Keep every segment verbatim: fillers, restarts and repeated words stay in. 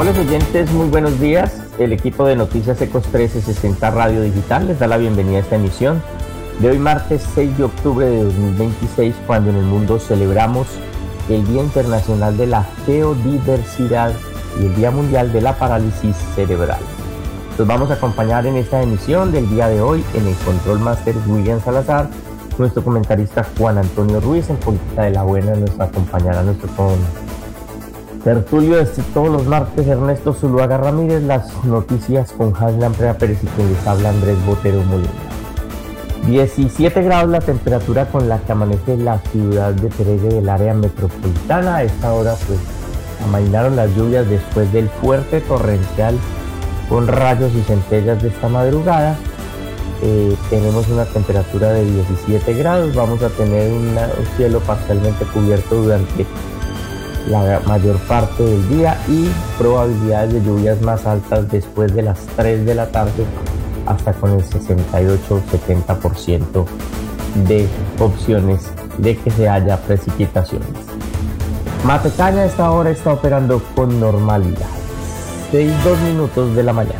Amables oyentes, muy buenos días. El equipo de Noticias Ecos trescientos sesenta Radio Digital les da la bienvenida a esta emisión de hoy martes seis de octubre de dos mil veintiséis, cuando en el mundo celebramos el Día Internacional de la Geodiversidad y el Día Mundial de la Parálisis Cerebral. Los vamos a acompañar en esta emisión del día de hoy. En el Control Master William Salazar, nuestro comentarista Juan Antonio Ruiz. En Política de la Buena nos acompañará nuestro con tertulio de todos los martes Ernesto Zuluaga Ramírez. Las noticias con Haslan Prea Pérez y quien les habla Andrés Botero Molina. diecisiete grados la temperatura con la que amanece la ciudad de Pereira del área metropolitana. A esta hora pues amainaron las lluvias después del fuerte torrencial con rayos y centellas de esta madrugada. Eh, tenemos una temperatura de diecisiete grados, vamos a tener una, un cielo parcialmente cubierto durante la mayor parte del día y probabilidades de lluvias más altas después de las tres de la tarde, hasta con el sesenta y ocho a setenta por ciento de opciones de que se haya precipitaciones. Matecaña a esta hora está operando con normalidad. seis dos minutos de la mañana.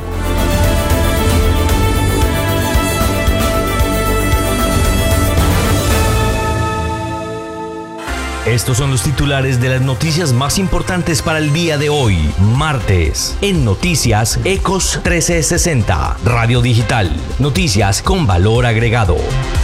Estos son los titulares de las noticias más importantes para el día de hoy, martes, en Noticias Ecos trescientos sesenta, Radio Digital, noticias con valor agregado.